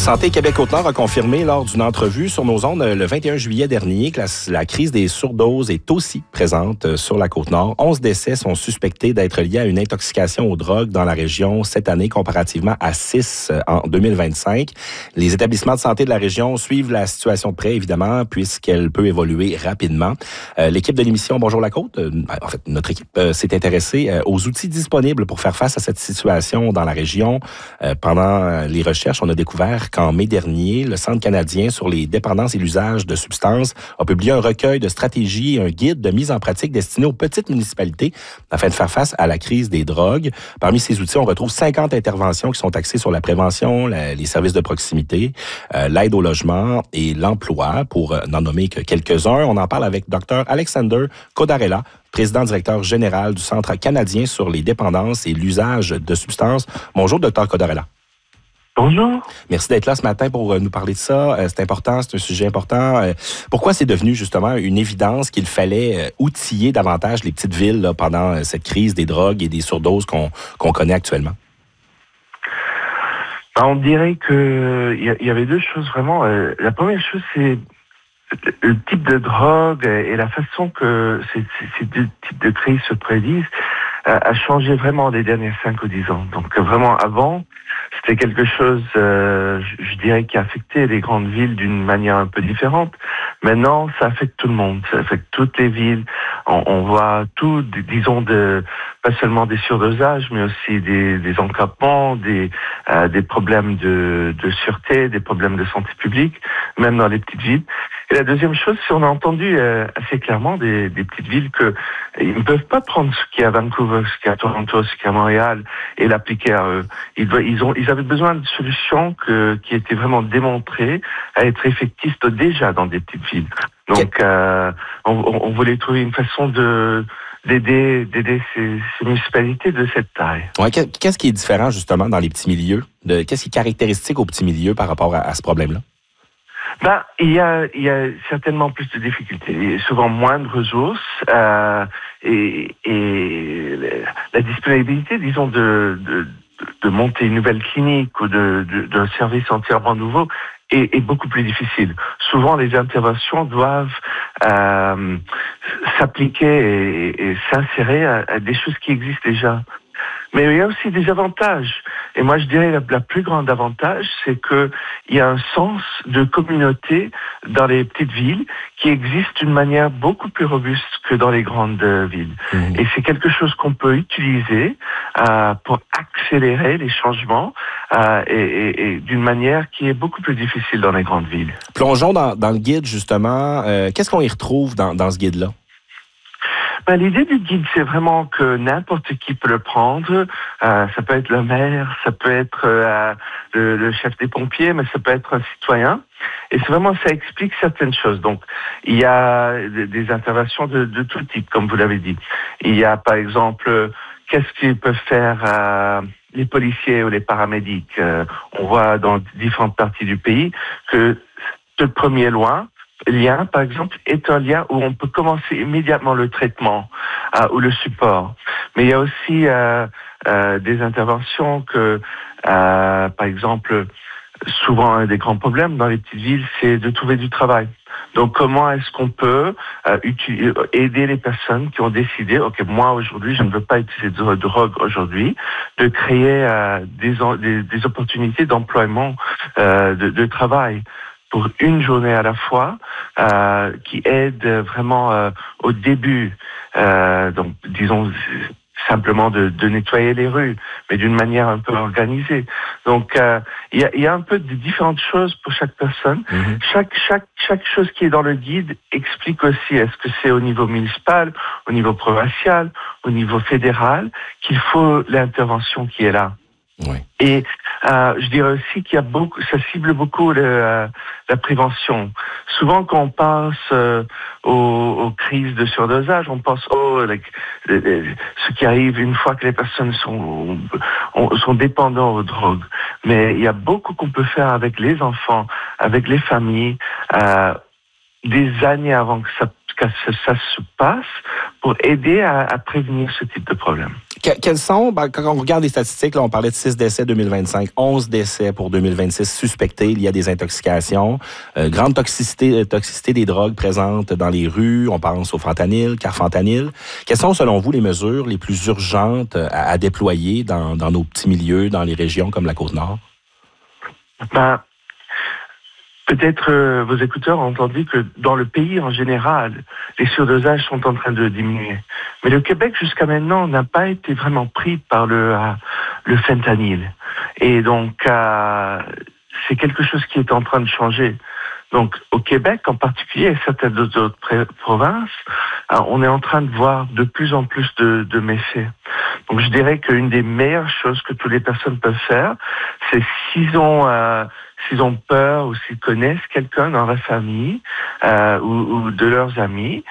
Santé Québec-Côte-Nord a confirmé lors d'une entrevue sur nos ondes le 21 juillet dernier que la crise des surdoses est aussi présente sur la Côte-Nord. 11 décès sont suspectés d'être liés à une intoxication aux drogues dans la région cette année, comparativement à 6 en 2025. Les établissements de santé de la région suivent la situation de près, évidemment, puisqu'elle peut évoluer rapidement. L'équipe de l'émission Bonjour la Côte, en fait, notre équipe s'est intéressée aux outils disponibles pour faire face à cette situation dans la région. Pendant les recherches, on a découvert qu'en mai dernier, le Centre canadien sur les dépendances et l'usage de substances a publié un recueil de stratégies et un guide de mise en pratique destiné aux petites municipalités afin de faire face à la crise des drogues. Parmi ces outils, on retrouve 50 interventions qui sont axées sur la prévention, les services de proximité, l'aide au logement et l'emploi, pour n'en nommer que quelques-uns. On en parle avec Dr. Alexander Codarella, président-directeur général du Centre canadien sur les dépendances et l'usage de substances. Bonjour, Dr. Codarella. Bonjour. Merci d'être là ce matin pour nous parler de ça. C'est important, c'est un sujet important. Pourquoi c'est devenu justement une évidence qu'il fallait outiller davantage les petites villes là, pendant cette crise des drogues et des surdoses qu'on connaît actuellement? On dirait qu'il y avait deux choses vraiment. La première chose, c'est le type de drogue et la façon que ces deux types de crises se prédisent a changé vraiment les dernières 5 ou 10 ans. Donc vraiment avant, c'était quelque chose, je dirais, qui affectait les grandes villes d'une manière un peu différente. Maintenant, ça affecte tout le monde, ça affecte toutes les villes. On voit tout, disons, pas seulement des surdosages, mais aussi des encampements, des problèmes de sûreté, des problèmes de santé publique, même dans les petites villes. Et la deuxième chose, c'est on a entendu assez clairement des petites villes que ils ne peuvent pas prendre ce qu'il y a à Vancouver, ce qu'il y a à Toronto, ce qu'il y a à Montréal et l'appliquer à eux. Ils avaient besoin de solutions qui étaient vraiment démontrées à être effectives déjà dans des petites villes. Donc, on voulait trouver une façon d'aider ces municipalités de cette taille. Ouais, qu'est-ce qui est différent justement dans les petits milieux? Qu'est-ce qui est caractéristique aux petits milieux par rapport à ce problème-là? Il y a certainement plus de difficultés, il y a souvent moins de ressources et la disponibilité, disons, de monter une nouvelle clinique ou d'un service entièrement nouveau est beaucoup plus difficile. Souvent, les interventions doivent s'appliquer et s'insérer à des choses qui existent déjà. Mais il y a aussi des avantages. Et moi, je dirais la plus grande avantage, c'est que il y a un sens de communauté dans les petites villes qui existe d'une manière beaucoup plus robuste que dans les grandes villes. Mmh. Et c'est quelque chose qu'on peut utiliser pour accélérer les changements et d'une manière qui est beaucoup plus difficile dans les grandes villes. Plongeons dans le guide, justement. Qu'est-ce qu'on y retrouve dans ce guide-là? L'idée du guide, c'est vraiment que n'importe qui peut le prendre. Ça peut être le maire, ça peut être le chef des pompiers, mais ça peut être un citoyen. Et c'est vraiment, ça explique certaines choses. Donc, il y a des interventions de tout type, comme vous l'avez dit. Il y a, par exemple, qu'est-ce qu'ils peuvent faire les policiers ou les paramédics. On voit dans différentes parties du pays que ce premier lien, par exemple, est un lien où on peut commencer immédiatement le traitement ou le support. Mais il y a aussi des interventions que, par exemple, souvent un des grands problèmes dans les petites villes, c'est de trouver du travail. Donc, comment est-ce qu'on peut aider les personnes qui ont décidé, OK, moi, aujourd'hui, je ne veux pas utiliser de drogue aujourd'hui, de créer des opportunités d'emploiement, de travail pour une journée à la fois, qui aide vraiment au début, donc disons simplement de nettoyer les rues, mais d'une manière un peu organisée. Donc il y a un peu de différentes choses pour chaque personne. Mm-hmm. Chaque chose qui est dans le guide explique aussi est-ce que c'est au niveau municipal, au niveau provincial, au niveau fédéral qu'il faut l'intervention qui est là. Oui. Et je dirais aussi qu'il y a ça cible beaucoup la prévention. Souvent, quand on pense aux crises de surdosage, on pense ce qui arrive une fois que les personnes sont dépendantes aux drogues. Mais il y a beaucoup qu'on peut faire avec les enfants, avec les familles, des années avant que ça se passe pour aider à prévenir ce type de problème. Quels sont, quand on regarde les statistiques, là, on parlait de 6 décès 2025, 11 décès pour 2026 suspectés, il y a des intoxications, grande toxicité des drogues présentes dans les rues, on pense au fentanyl, carfentanyl. Quelles sont, selon vous, les mesures les plus urgentes à déployer dans nos petits milieux, dans les régions comme la Côte-Nord? Peut-être vos écouteurs ont entendu que dans le pays en général, les surdosages sont en train de diminuer. Mais le Québec, jusqu'à maintenant, n'a pas été vraiment pris par le fentanyl. Et donc, c'est quelque chose qui est en train de changer. Donc, au Québec en particulier, et certaines autres provinces, on est en train de voir de plus en plus de méfaits. Donc, je dirais qu'une des meilleures choses que toutes les personnes peuvent faire, c'est s'ils ont peur ou s'ils connaissent quelqu'un dans la famille ou de leurs amis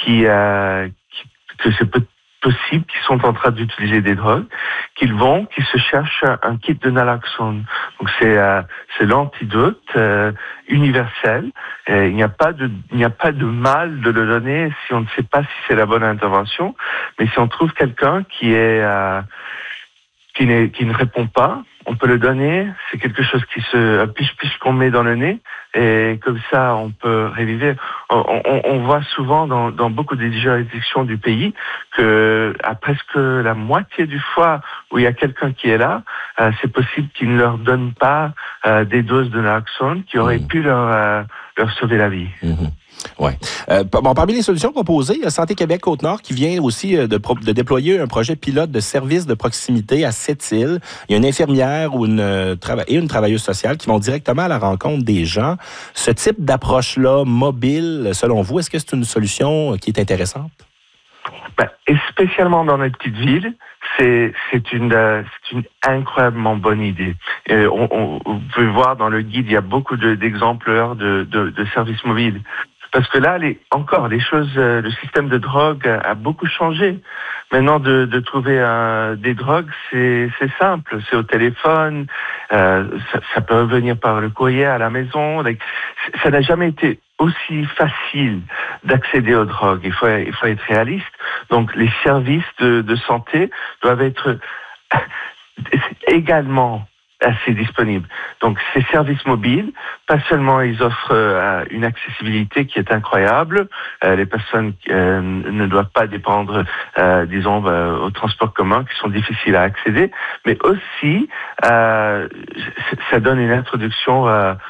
que c'est possible qu'ils sont en train d'utiliser des drogues, qu'ils se cherchent un kit de naloxone. Donc c'est l'antidote universel. Il n'y a pas de mal de le donner si on ne sait pas si c'est la bonne intervention, mais si on trouve quelqu'un qui ne répond pas, on peut le donner. C'est quelque chose un piche-piche qu'on met dans le nez et comme ça on peut réviser. On voit souvent dans beaucoup des juridictions du pays que à presque la moitié du fois où il y a quelqu'un qui est là, c'est possible qu'il ne leur donne pas des doses de naloxone qui auraient pu leur sauver la vie. Ouais. Parmi les solutions proposées, il y a Santé Québec Côte-Nord qui vient aussi de déployer un projet pilote de service de proximité à Sept-Îles. Il y a une infirmière et une travailleuse sociale qui vont directement à la rencontre des gens. Ce type d'approche-là, mobile, selon vous, est-ce que c'est une solution qui est intéressante? Et spécialement dans les petites villes, c'est une incroyablement bonne idée. Et vous pouvez voir dans le guide, il y a beaucoup d'exemplaires de services mobiles. Parce que là, le système de drogue a beaucoup changé. Maintenant, de trouver des drogues, c'est simple. C'est au téléphone, ça peut venir par le courrier à la maison. Ça n'a jamais été aussi facile d'accéder aux drogues. Il faut être réaliste. Donc, les services de santé doivent être également assez disponibles. Donc, ces services mobiles, pas seulement ils offrent une accessibilité qui est incroyable, les personnes ne doivent pas dépendre, aux transports communs qui sont difficiles à accéder, mais aussi ça donne une introduction